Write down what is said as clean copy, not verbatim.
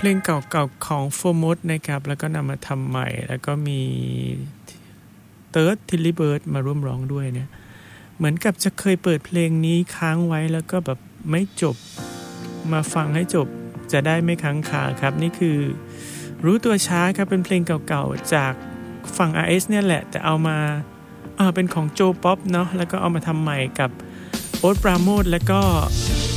ลงเก่าๆของโฟร์มดนะครับแล้วก็นำมาทำใหม่แล้วก็มีเติร์ดทิลลี่เบิร์ดมาร่วมร้องด้วยเนี่ยเหมือนกับจะเคยเปิดเพลงนี้ค้างไว้แล้วก็แบบไม่จบมาฟังให้จบจะได้ไม่ค้างคาครับนี่คือรู้ตัวช้าครับเป็นเพลงเก่าๆจากฝั่ง RS เนี่ยแหละแต่เอามาเป็นของโจป๊อปเนาะแล้วก็เอามาทำใหม่กับโอ๊ตปราโมชแล้วก็